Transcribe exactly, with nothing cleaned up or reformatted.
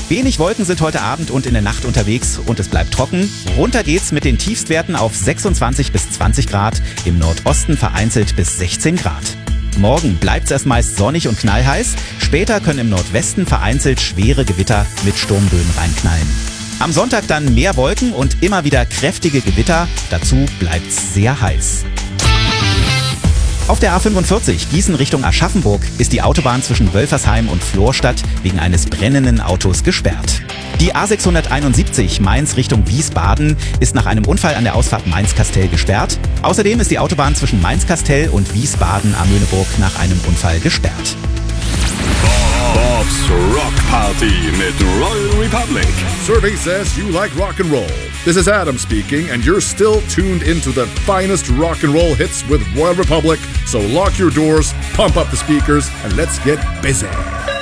Wenig Wolken sind heute Abend und in der Nacht unterwegs und es bleibt trocken. Runter geht's mit den Tiefstwerten auf sechsundzwanzig bis zwanzig Grad, im Nordosten vereinzelt bis sechzehn Grad. Morgen bleibt's erst meist sonnig und knallheiß. Später können im Nordwesten vereinzelt schwere Gewitter mit Sturmböen reinknallen. Am Sonntag dann mehr Wolken und immer wieder kräftige Gewitter. Dazu bleibt's sehr heiß. Auf der A fünfundvierzig Gießen Richtung Aschaffenburg ist die Autobahn zwischen Wölfersheim und Florstadt wegen eines brennenden Autos gesperrt. Die A sechshunderteinundsiebzig Mainz Richtung Wiesbaden ist nach einem Unfall an der Ausfahrt Mainz-Kastell gesperrt. Außerdem ist die Autobahn zwischen Mainz-Kastell und Wiesbaden am Möhneburg nach einem Unfall gesperrt. Bob's Rock Party mit Royal Republic. Survey says you like rock and roll. This is Adam speaking, and you're still tuned into the finest rock and roll hits with Royal Republic. So lock your doors, pump up the speakers, and let's get busy.